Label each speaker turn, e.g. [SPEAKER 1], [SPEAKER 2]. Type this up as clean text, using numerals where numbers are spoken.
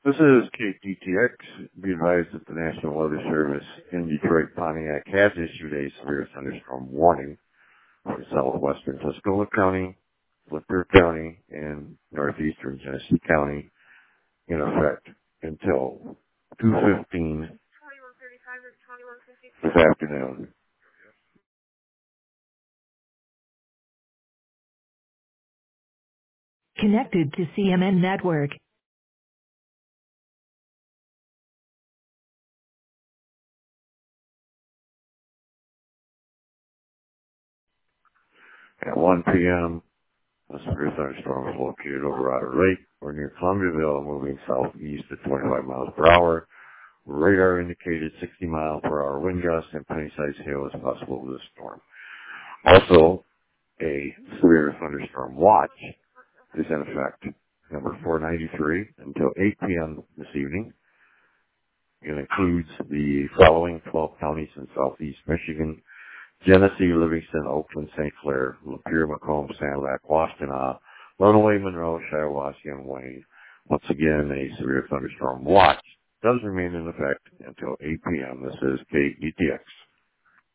[SPEAKER 1] This is KDTX. Be advised that the National Weather Service in Detroit, Pontiac has issued a severe thunderstorm warning for southwestern Tuscola County, Flipper County, and northeastern Genesee County in effect until 2:15 this afternoon.
[SPEAKER 2] Connected to CMN Network.
[SPEAKER 1] At 1 p.m., a severe thunderstorm is located over Otter Lake or near Columbiaville, moving southeast at 25 miles per hour. Radar indicated 60 mile per hour wind gusts and penny-sized hail is possible with this storm. Also, a severe thunderstorm watch is in effect, number 493, until 8 p.m. this evening. It includes the following 12 counties in southeast Michigan: Genesee, Livingston, Oakland, St. Clair, Lapeer, Macomb, Sand Lake, Washtenaw, Lonaway, Monroe, Shiawassee, and Wayne. Once again, a severe thunderstorm watch does remain in effect until 8 p.m. This is KETX.